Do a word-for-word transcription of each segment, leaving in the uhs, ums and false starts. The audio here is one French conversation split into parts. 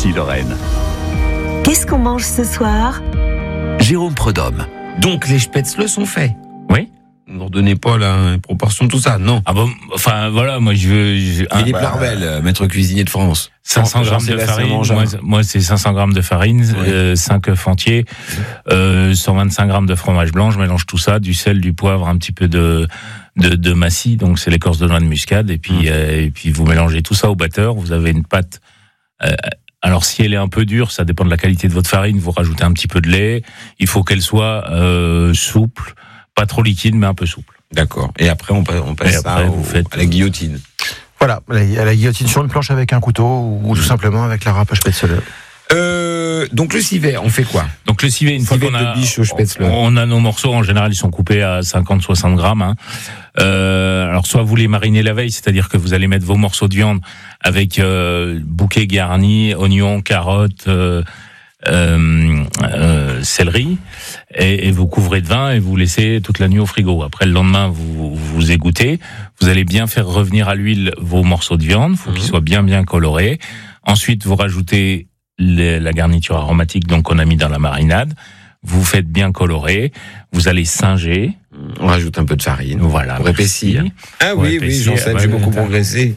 Merci Lorraine. Qu'est-ce qu'on mange ce soir ? Jérôme Prudhomme. Donc les spätzle sont faits. Oui. Ne leur donnez pas la proportion de tout ça, non. Ah bon, enfin voilà, moi je veux... Je, ah, Philippe bah, Larvel, maître cuisinier de France. cinq cents grammes de farine, moi, moi c'est cinq cents grammes de farine, oui. euh, cinq œufs entiers, euh, cent vingt-cinq grammes de fromage blanc, je mélange tout ça, du sel, du poivre, un petit peu de de, de massis, donc c'est l'écorce de noix de muscade, et puis, mmh. euh, et puis vous mélangez tout ça au batteur, vous avez une pâte... Euh, alors si elle est un peu dure, ça dépend de la qualité de votre farine, vous rajoutez un petit peu de lait, il faut qu'elle soit euh, souple, pas trop liquide, mais un peu souple. D'accord. Et après, on passe, on passe ça après, au, vous faites... à la guillotine. Voilà, à la guillotine sur une planche avec un couteau ou tout simplement avec la râpe à spätzle. Euh, donc le civet, on fait quoi ? Donc le civet, une civet fois qu'on a, on, on a nos morceaux, en général ils sont coupés à cinquante à soixante grammes. Hein. Euh, alors soit vous les marinez la veille, c'est-à-dire que vous allez mettre vos morceaux de viande avec euh, bouquet garni, oignons, carottes, euh, euh, euh, céleri, et, et vous couvrez de vin et vous laissez toute la nuit au frigo. Après le lendemain, vous vous égouttez, vous allez bien faire revenir à l'huile vos morceaux de viande, faut mmh. qu'ils soient bien bien colorés. Ensuite, vous rajoutez les, la garniture aromatique donc qu'on a mis dans la marinade. Vous faites bien colorer, vous allez singer. On rajoute un peu de farine. Voilà. Pour épaissir. Ah oui, épaissir, oui, j'en sais, ouais, j'ai beaucoup progressé.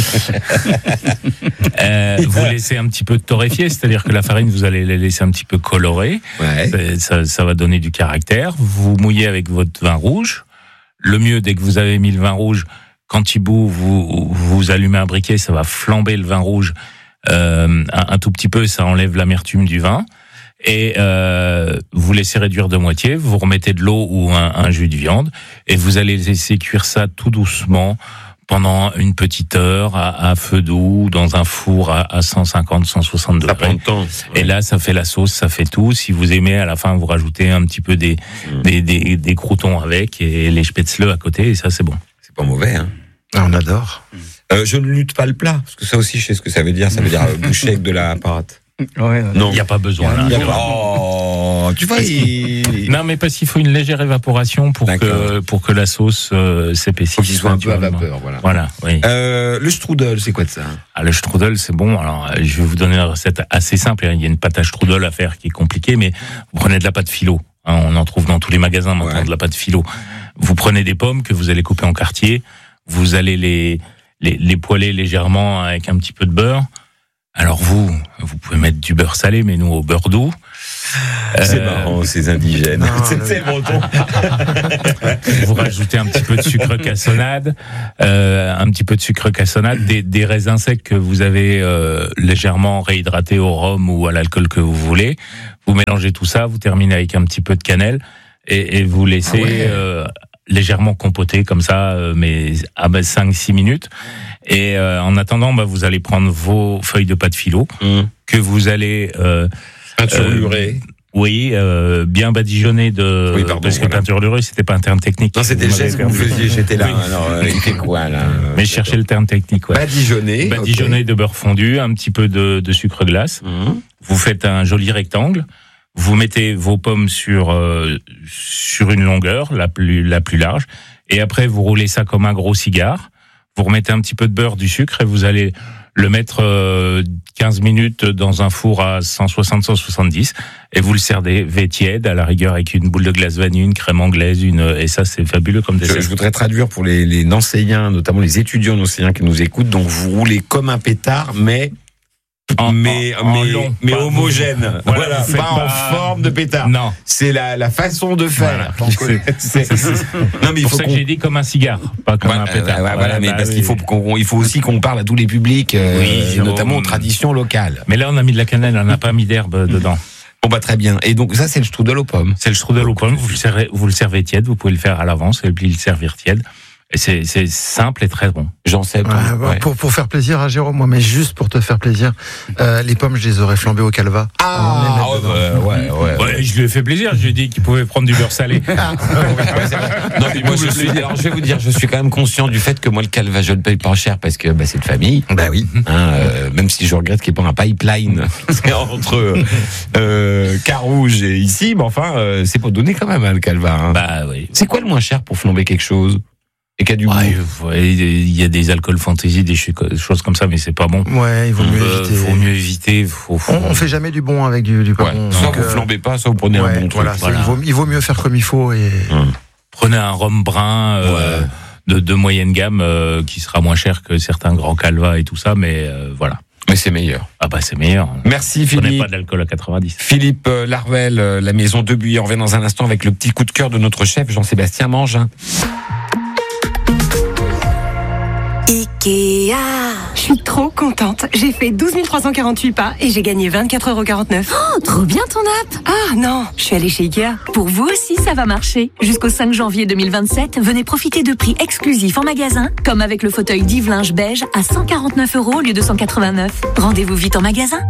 euh, vous laissez un petit peu torréfier, c'est-à-dire que la farine, vous allez la laisser un petit peu colorer. Ouais. Ça, ça va donner du caractère. Vous mouillez avec votre vin rouge. Le mieux, dès que vous avez mis le vin rouge, quand il bout, vous, vous allumez un briquet, ça va flamber le vin rouge euh, un, un tout petit peu, ça enlève l'amertume du vin. Et euh, vous laissez réduire de moitié, vous remettez de l'eau ou un, un jus de viande, et vous allez laisser cuire ça tout doucement pendant une petite heure à, à feu doux, dans un four à, à cent cinquante à cent soixante degrés. Ça prend le temps. Ouais. Et là, ça fait la sauce, ça fait tout. Si vous aimez, à la fin, vous rajoutez un petit peu des, mmh. des, des, des croûtons avec et les spätzle à côté, et ça, c'est bon. C'est pas mauvais, hein. Ah, on adore. Euh, je ne lutte pas le plat, parce que ça aussi, je sais ce que ça veut dire. Ça veut dire boucher avec de la pâte. Ouais, non, il n'y a pas besoin. Là, a... Oh, tu vois, il... Non, mais parce qu'il faut une légère évaporation pour que pour que la sauce euh, s'épaississe. Faut qu'il soit un peu à vapeur, voilà. Voilà, oui. Euh, le strudel, c'est quoi de ça ? Ah, le strudel, c'est bon. Alors, je vais vous donner une recette assez simple. Il y a une pâte à strudel à faire qui est compliquée, mais vous prenez de la pâte philo. Hein, on en trouve dans tous les magasins maintenant, ouais. de la pâte philo. Vous prenez des pommes que vous allez couper en quartiers. Vous allez les les, les poêler légèrement avec un petit peu de beurre. Alors vous, vous pouvez mettre du beurre salé, mais nous au beurre doux. C'est euh... marrant, ces indigènes. Non, c'est tellement bon. Vous rajoutez un petit peu de sucre cassonade, euh, un petit peu de sucre cassonade, des, des raisins secs que vous avez euh, légèrement réhydratés au rhum ou à l'alcool que vous voulez. Vous mélangez tout ça, vous terminez avec un petit peu de cannelle et, et vous laissez... Ah ouais. euh, légèrement compoté comme ça, euh, mais à bah, cinq à six minutes. Et euh, en attendant, bah, vous allez prendre vos feuilles de pâte philo mmh. que vous allez... Euh, peinturlurer. Euh, oui, euh, bien badigeonner de... Oui, pardon, parce que voilà. peinturlurer, c'était pas un terme technique. Non, c'était le geste que vous faisiez, j'étais là. Oui. Alors, euh, il fait quoi, là ? Mais je cherchais le terme technique, ouais. Badigeonner. Badigeonner okay. de beurre fondu, un petit peu de, de sucre glace. Mmh. Vous faites un joli rectangle. Vous mettez vos pommes sur euh, sur une longueur la plus la plus large et après vous roulez ça comme un gros cigare. Vous remettez un petit peu de beurre, du sucre et vous allez le mettre euh, quinze minutes dans un four à cent soixante à cent soixante-dix et vous le servez tiède à la rigueur avec une boule de glace vanille, une crème anglaise, une et ça c'est fabuleux comme dessert. Je, je voudrais traduire pour les les nancéiens, notamment les étudiants nancéiens qui nous écoutent. Donc vous roulez comme un pétard, mais En, mais en, mais, en long, mais homogène, voilà, voilà, pas, pas en forme de pétard. Non, c'est la la façon de faire. Voilà. C'est, c'est, c'est, non mais il faut pour ça qu'on... que j'ai dit comme un cigare, pas comme voilà, un pétard. Voilà, voilà, voilà mais bah, parce oui. qu'il faut qu'on, il faut aussi qu'on parle à tous les publics, euh, oui, notamment aux traditions locales. Mais là, on a mis de la cannelle, on n'a pas mis d'herbe dedans. Bon bah très bien. Et donc ça, c'est le strudel aux pommes. C'est le strudel aux pommes. Vous le servez, vous le servez tiède. Vous pouvez le faire à l'avance et puis le servir tiède. Et c'est, c'est simple et très bon. J'en sais pas. Ouais, ouais. Pour, pour faire plaisir à Jérôme, moi, mais juste pour te faire plaisir, euh, les pommes, je les aurais flambées au calva. Ah, ouais, ouais, ouais, ouais. ouais. Je lui ai fait plaisir. Je lui ai dit qu'il pouvait prendre du beurre salé. Non, mais moi, je suis, alors, je vais vous dire, je suis quand même conscient du fait que moi, le calva, je le paye pas cher parce que, bah, c'est de famille. Bah oui. Hein, euh, même si je regrette qu'il n'y ait pas un pipeline entre, euh, Carouge et ici, mais enfin, euh, c'est pas donné quand même, hein, le calva, hein. Bah oui. C'est quoi le moins cher pour flamber quelque chose? et qui a du goût. Ouais, il y a des alcools fantaisie, des choses comme ça, mais c'est pas bon. Ouais, il vaut mieux euh, éviter. Faut mieux éviter. Faut, faut... On, on fait jamais du bon avec du, du pas Ouais. bon. Soit Donc, vous euh, flambez pas, soit vous prenez ouais, un bon truc. voilà, Voilà. Il, vaut, il vaut mieux faire comme il faut. Et... Hum. Prenez un rhum brun euh, Ouais. de, de moyenne gamme euh, qui sera moins cher que certains grands Calva et tout ça, mais euh, voilà. Mais c'est meilleur. Ah bah c'est meilleur. Merci Prenez Philippe. pas de l'alcool à quatre-vingt-dix. Philippe euh, Larvel, euh, la maison de Buyer. On revient dans un instant avec le petit coup de cœur de notre chef Jean-Sébastien Mangin. Ikea. Je suis trop contente. J'ai fait douze mille trois cent quarante-huit pas et j'ai gagné vingt-quatre euros quarante-neuf. Oh, trop bien ton app. Ah non, je suis allée chez Ikea. Pour vous aussi, ça va marcher. Jusqu'au cinq janvier deux mille vingt-sept, venez profiter de prix exclusifs en magasin, comme avec le fauteuil Div Linge beige à cent quarante-neuf euros au lieu de cent quatre-vingt-neuf. Rendez-vous vite en magasin.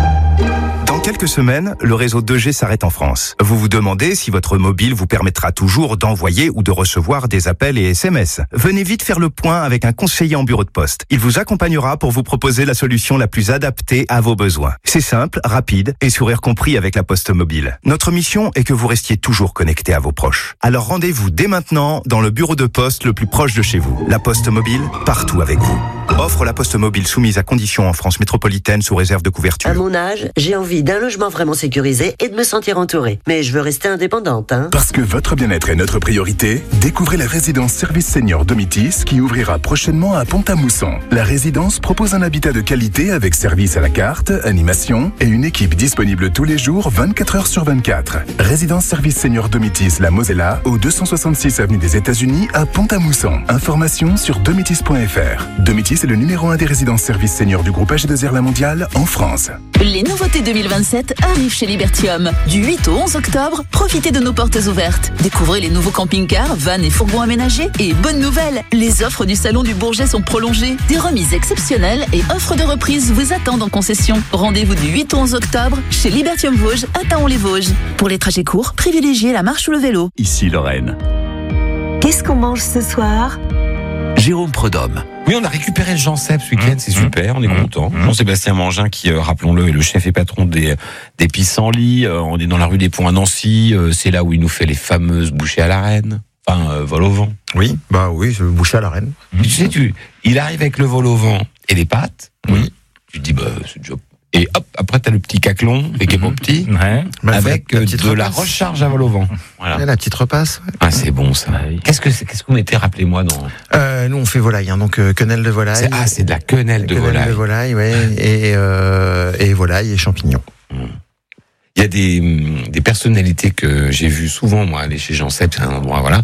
Dans quelques semaines, le réseau deux G s'arrête en France. Vous vous demandez si votre mobile vous permettra toujours d'envoyer ou de recevoir des appels et S M S. Venez vite faire le point avec un conseiller en bureau de poste. Il vous accompagnera pour vous proposer la solution la plus adaptée à vos besoins. C'est simple, rapide et sourire compris avec la Poste Mobile. Notre mission est que vous restiez toujours connecté à vos proches. Alors rendez-vous dès maintenant dans le bureau de poste le plus proche de chez vous. La Poste Mobile, partout avec vous. Offre la Poste Mobile soumise à conditions en France métropolitaine sous réserve de couverture. À mon âge, j'ai envie d'un logement vraiment sécurisé et de me sentir entourée. Mais je veux rester indépendante, hein. Parce que votre bien-être est notre priorité, découvrez la résidence Service Senior Domitis qui ouvrira prochainement à Pont-à-Mousson. La résidence propose un habitat de qualité avec service à la carte, animation et une équipe disponible tous les jours vingt-quatre heures sur vingt-quatre. Résidence Service Senior Domitis La Mosella au deux cent soixante-six avenue des États-Unis à Pont-à-Mousson. Informations sur domitis point f r. Domitis est le numéro un des résidences services seniors du groupe H deux R La Mondiale en France. Les nouveautés deux mille vingt-sept arrivent chez Libertium. Du huit au onze octobre, profitez de nos portes ouvertes. Découvrez les nouveaux camping-cars, vannes et fourgons aménagés. Et bonne nouvelle, les offres du Salon du Bourget sont prolongées. Des remises exceptionnelles et offres de reprise vous attendent en concession. Rendez-vous du huit au onze octobre chez Libertium Vosges à Taon-les-Vosges. Pour les trajets courts, privilégiez la marche ou le vélo. Ici Lorraine. Qu'est-ce qu'on mange ce soir? Jérôme Prudhomme. Oui, on a récupéré le Jean Seb ce week-end, Mmh, c'est super, on est mmh, content. mmh. Jean-Sébastien Mangin qui, euh, rappelons-le, est le chef et patron des, des Pissenlits. Euh, on est dans la rue des Ponts à Nancy. Euh, c'est là où il nous fait les fameuses bouchées à la reine. Enfin, euh, vol au vent. Oui, bah oui, je bouchais à la reine. Mmh. Tu sais, tu, il arrive avec le vol au vent et les pâtes. Oui. Tu te dis, bah, c'est déjà... Et hop, après t'as le petit caclon, et qui est pas petit, Ouais. Bah, avec la euh, petite de la repasse. recharge à vol au vent. Voilà. Ouais, la petite repasse. ouais. Ah, c'est bon ça. Oui. Qu'est-ce que c'est, qu'est-ce qu'on mettait, rappelez-moi, dans... Euh, nous, on fait volaille, hein, donc euh, quenelle de volaille. C'est- ah, c'est de la quenelle de Quenelle volaille. de volaille, ouais, et, euh, et volaille et champignons. Il y a des, hum, des personnalités que j'ai vues souvent, moi, aller chez Jean Seb, c'est un endroit, voilà,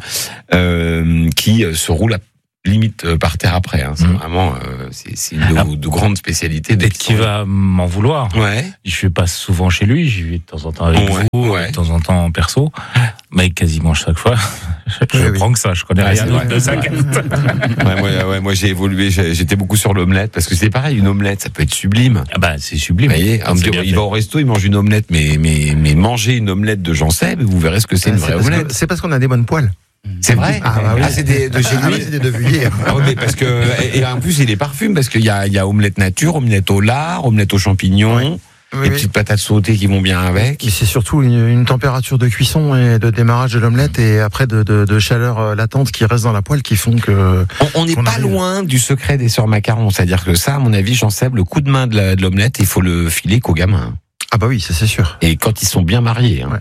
euh, qui euh, se roulent à limite euh, par terre après. Hein. C'est Mmh. vraiment, euh, c'est, c'est une de, Ah. de grandes spécialités. Peut-être qu'il va m'en vouloir. Ouais. Je vais pas souvent chez lui, j'y vais de temps en temps avec Ouais, vous, ouais. de temps en temps en perso, mais quasiment chaque fois, je Oui, oui. prends que ça, je connais Ouais, rien c'est d'autre vrai. de sa carte. ouais, moi, ouais, moi j'ai évolué, j'ai- j'étais beaucoup sur l'omelette, parce que c'est pareil, une omelette, ça peut être sublime. Ah bah c'est Vous sublime. voyez, on me C'est dit, bien il fait. va au resto, il mange une omelette, mais, mais, mais manger une omelette de Jean Seb, vous verrez ce que c'est une Ouais, vraie parce que- omelette. C'est parce qu'on a des bonnes poêles. C'est vrai? Ah, bah oui. c'est des, de chez Ah, lui? oui, c'est des de Vuillet. Ah oui, mais parce que, et, et en plus, il est parfume, parce qu'il y a, il y a omelette nature, omelette au lard, omelette aux champignons, Oui. Oui, les oui. petites patates sautées qui vont bien avec. Mais c'est surtout une, une température de cuisson et de démarrage de l'omelette et après de, de, de chaleur euh, latente qui reste dans la poêle qui font que... On- On n'est qu'on pas arrive. loin du secret des sœurs macarons. C'est-à-dire que ça, à mon avis, Jean Seb, le coup de main de la- de l'omelette, il faut le filer qu'aux gamins. Ah bah oui, ça c'est sûr. Et quand ils sont bien mariés. Hein.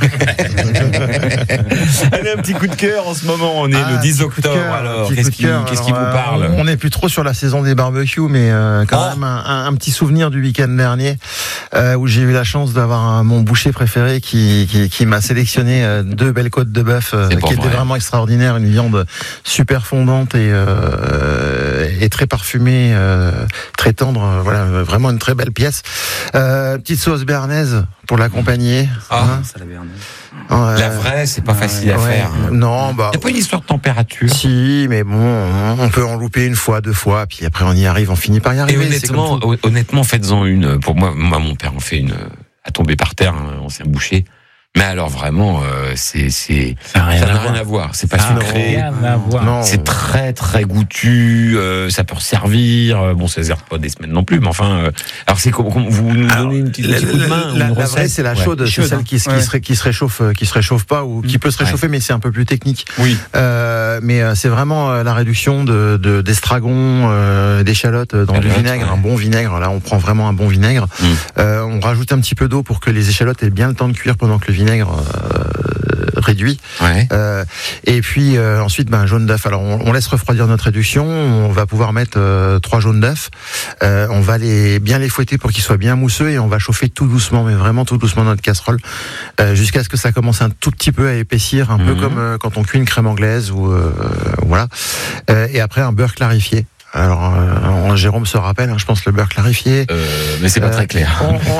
Allez, un petit coup de cœur en ce moment. On est Ah, le dix petit coup de octobre. cœur, Alors, petit qu'est-ce coup de qui, cœur. qu'est-ce qui vous Alors, parle? euh, On n'est plus trop sur la saison des barbecues, mais euh, quand Oh. même un, un- un petit souvenir du week-end dernier euh, où j'ai eu la chance d'avoir un- mon boucher préféré qui, qui, qui m'a sélectionné euh, deux belles côtes de bœuf euh, C'est pas qui étaient vrai. vraiment extraordinaires, une viande super fondante et, euh, et très parfumée, euh, très tendre. euh, Voilà, vraiment une très belle pièce. Euh, petite sauce béarnaise pour l'accompagner. Ah, hein. Euh, La vraie, c'est pas facile à ouais, faire. hein. Non, bah. Il n'y a pas une histoire de température. Si, mais bon, on peut en louper une fois, deux fois, puis après on y arrive, on finit par y Et arriver. c'est honnêtement, comme tout. hon- honnêtement, faites-en une. Pour moi, moi, mon père en fait une à tomber par terre, un ancien boucher. Mais alors vraiment, euh, c'est c'est Ça n'a rien, ça à, n'a voir. rien à voir. C'est pas Ça n'a sucré. rien à voir. Non. C'est très très goûtu. Euh, ça peut resservir. Euh, bon, ça sert pas des semaines non plus, mais enfin. Euh, alors c'est comme, comme vous nous Alors, donnez une petite, un La, petit coup de main. la, ou une la recette. vraie, c'est la Ouais. chaude, c'est Chaude, celle qui, se- qui, ouais. se, qui se réchauffe, euh, qui se réchauffe pas ou qui peut se réchauffer, mais c'est un peu plus technique. Oui. Euh, mais euh, c'est vraiment euh, la réduction de, de d'estragon, euh, d'échalotes dans du Échalotes, vinaigre, ouais. un bon vinaigre. Là, on prend vraiment un bon vinaigre. Mm. Euh, on rajoute un petit peu d'eau pour que les échalotes aient bien le temps de cuire pendant que le vinaigre euh, réduit. Ouais. Euh, et puis euh, ensuite, ben, jaune d'œuf. Alors, on, on laisse refroidir notre réduction. On va pouvoir mettre euh, trois jaunes d'œuf. Euh, on va les bien les fouetter pour qu'ils soient bien mousseux et on va chauffer tout doucement, mais vraiment tout doucement notre casserole, euh, jusqu'à ce que ça commence un tout petit peu à épaissir, un peu Mhm. comme euh, quand on cuit une crème anglaise ou euh, voilà. Euh, et après un beurre clarifié. Alors, euh, Jérôme se rappelle, hein, je pense le beurre clarifié. Euh, mais c'est pas Euh, très clair.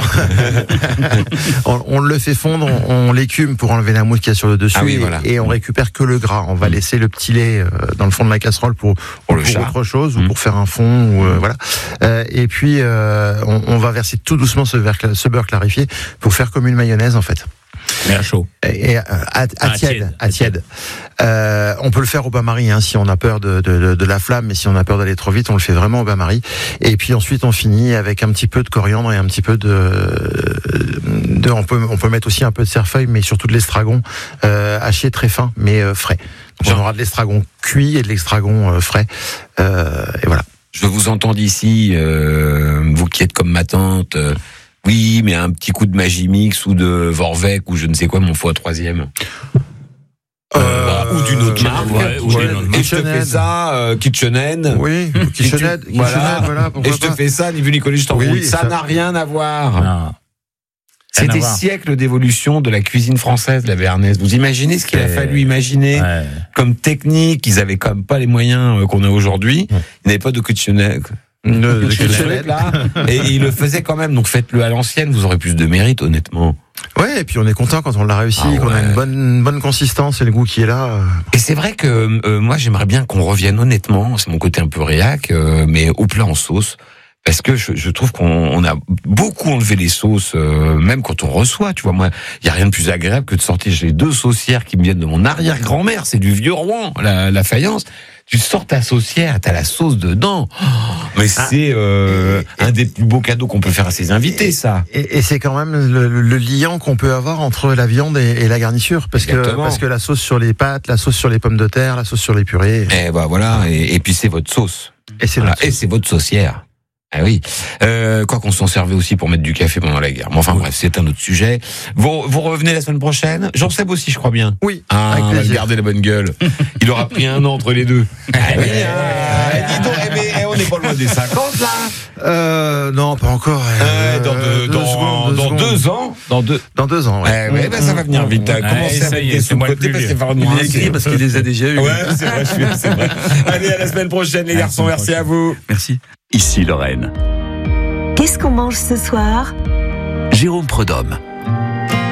On, on, on le fait fondre, on, on l'écume pour enlever la mousse qu'il y a sur le dessus, Ah oui, et, voilà. et on récupère que le gras. On va laisser le petit lait euh, dans le fond de la casserole pour, Pour le pour char. autre chose ou Mm. pour faire un fond ou euh, voilà. Euh, et puis euh, on, on va verser tout doucement ce, beurre, ce beurre clarifié pour faire comme une mayonnaise en fait. Mais à chaud. Et, et à, à, à Ah, tiède, tiède, à tiède. Euh, on peut le faire au bain-marie hein, si on a peur de, de, de, de la flamme, mais si on a peur d'aller trop vite, on le fait vraiment au bain-marie. Et puis ensuite, on finit avec un petit peu de coriandre et un petit peu de, de on peut on peut mettre aussi un peu de cerfeuil, mais surtout de l'estragon euh, haché très fin, mais euh, frais. Donc, on aura de l'estragon cuit et de l'estragon euh, frais. Euh, et voilà. Je vous entends d'ici, euh, vous qui êtes comme ma tante. Euh, oui, mais un petit coup de Magie Mix ou de Vorvec ou je ne sais quoi, mon foie troisième. Euh, ou d'une autre marque. ouais, ou d'une autre Et je te fais ça, euh, KitchenAid. Oui, KitchenAid, Et tu- voilà. KitchenAid, voilà, pourquoi Et je te pas. fais ça, ni vu ni connu, je t'envoie. Oui, ça ça- n'a rien à voir. Non. C'est Rien à des voir. siècles d'évolution de la cuisine française, la béarnaise. Vous imaginez ce qu'il a C'est- fallu imaginer Ouais. comme technique. Ils avaient quand même pas les moyens euh, qu'on a aujourd'hui. Ouais. Ils n'avaient pas de KitchenAid. De- de Ce KitchenAid. truc-là. Et ils le faisaient quand même. Donc faites-le à l'ancienne, vous aurez plus de mérite, honnêtement. Ouais, et puis on est content quand on l'a réussi, Ah qu'on a ouais. une bonne, une bonne consistance et le goût qui est là. euh. Et c'est vrai que euh, moi j'aimerais bien qu'on revienne honnêtement, c'est mon côté un peu réac, euh, mais au plat en sauce. Parce que je, je trouve qu'on on a beaucoup enlevé les sauces, euh, même quand on reçoit. Tu vois, moi, il y a rien de plus agréable que de sortir. J'ai deux saucières qui me viennent de mon arrière-grand-mère. C'est du vieux Rouen, la, la faïence. Tu sors ta saucière, t'as la sauce dedans. Oh, mais c'est euh, un des plus beaux cadeaux qu'on peut faire à ses invités, ça. Et, et c'est quand même le, le liant qu'on peut avoir entre la viande et, et la garniture, parce que Exactement. parce que la sauce sur les pâtes, la sauce sur les pommes de terre, la sauce sur les purées, Et bah voilà. Et, et puis c'est votre sauce. et c'est Voilà. notre Et c'est votre saucière. Ah oui. Euh, quoi qu'on s'en servait aussi pour mettre du café pendant la guerre. Mais enfin bref, c'est un autre sujet. Vous, vous revenez la semaine prochaine. Jean Seb aussi, je crois bien. Oui, Ah, avec on va plaisir. garder la bonne gueule. Il aura pris un an entre les deux. Ah oui, ah, dis donc, eh, mais, eh, on n'est pas loin des cinquante là. Euh, non, pas encore. Euh, dans deux, deux dans, secondes, deux dans secondes. deux ans. Dans deux. Dans deux ans, ouais. Eh, ouais, ben, ça va venir vite. Ouais, Commencez ça à y est, mettre c'est des moi le côté plus parce vieux. qu'il va falloir nous laisser. parce qu'il les a déjà eu. Ouais, c'est vrai, je suis, c'est vrai. Allez, à la semaine prochaine, les À la garçons. semaine Merci prochaine. à vous. Merci. Ici Lorraine. Qu'est-ce qu'on mange ce soir? Jérôme Prudhomme.